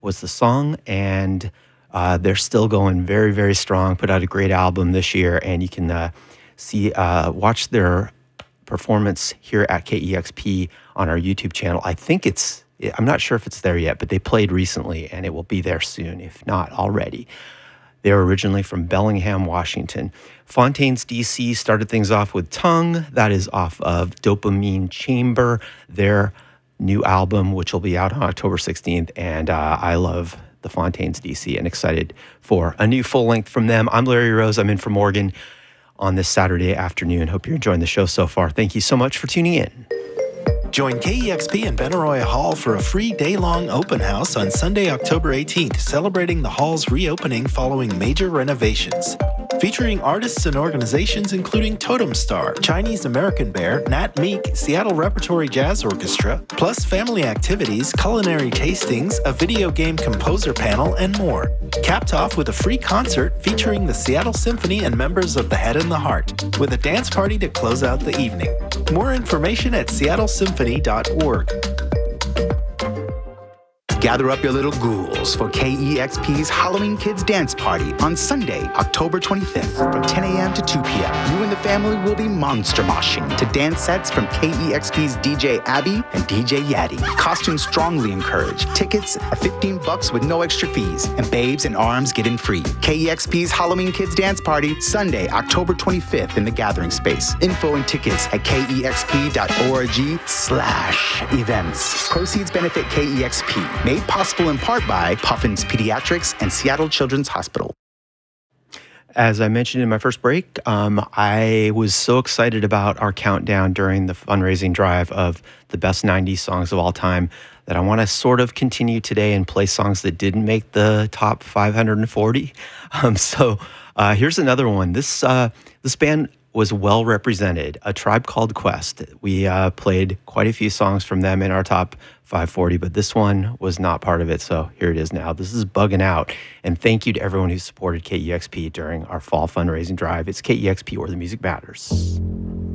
was the song, and they're still going very, very strong. Put out a great album this year, and you can watch their performance here at KEXP on our YouTube channel. I'm not sure if it's there yet, but they played recently, and it will be there soon, if not already. They're originally from Bellingham, Washington. Fontaines DC started things off with Tongue. That is off of Dopamine Chamber, their new album, which will be out on October 16th. And I love the Fontaines DC and excited for a new full length from them. I'm Larry Rose. I'm in for Morgan on this Saturday afternoon. Hope you're enjoying the show so far. Thank you so much for tuning in. Join KEXP in Benaroya Hall for a free day-long open house on Sunday, October 18th, celebrating the hall's reopening following major renovations. Featuring artists and organizations including Totem Star, Chinese American Bear, Nat Meek, Seattle Repertory Jazz Orchestra, plus family activities, culinary tastings, a video game composer panel, and more. Capped off with a free concert featuring the Seattle Symphony and members of the Head and the Heart, with a dance party to close out the evening. More information at seattlesymphony.org. Gather up your little ghouls for KEXP's Halloween Kids Dance Party on Sunday, October 25th from 10 a.m. to 2 p.m. You and the family will be monster moshing to dance sets from KEXP's DJ Abby and DJ Yaddy. Costumes strongly encouraged. Tickets at $15 with no extra fees. And babes and arms get in free. KEXP's Halloween Kids Dance Party, Sunday, October 25th in the Gathering Space. Info and tickets at kexp.org/events. Proceeds benefit KEXP. Made possible in part by Puffins Pediatrics and Seattle Children's Hospital. As I mentioned in my first break, I was so excited about our countdown during the fundraising drive of the best 90s songs of all time that I want to sort of continue today and play songs that didn't make the top 540. So here's another one. This band was well represented, A Tribe Called Quest. We played quite a few songs from them in our top 540, but this one was not part of it, so here it is now. This is Buggin' Out, and thank you to everyone who supported KEXP during our fall fundraising drive. It's KEXP, where the music matters.